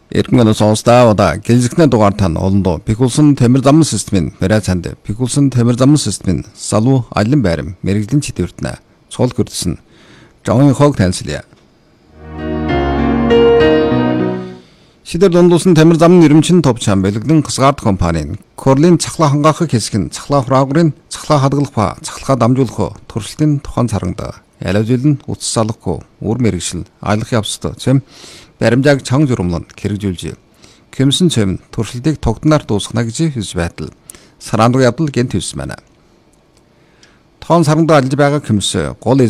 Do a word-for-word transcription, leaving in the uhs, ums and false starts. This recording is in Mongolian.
Эргэн сонсдаа удаа гэлзэгнэ дугаартан олондоо пикулсан тамир зам системийн барай цанд пикулсан тамир зам системийн салуу алин байрам мэрэгжлийн чидэвэртнэ цол гэрдсэн жавын хог танилцлаа. Шидэр дундуулсан тамир зам нэрмчин товчхан бэлэгдэн хасгард компанийн Корлин цахлаа хангаахыг хэсгэн цахлаа хураагрын цахлаа хадгалах ба цахлаа дамжуулах туршилтын тухайн царангда ялажил нь утас салахгүй үр мэрэгшил айлах явцтай зэм баримжааг чанга журамланд хэрэгжүүлж Кэмсэн цэм туршилтыг тогтноор дуусгана гэж хэлж байтал сараандаг явдал гэнт хэлсэн байна. Тоон сарангда алж байгаа Кэмс гол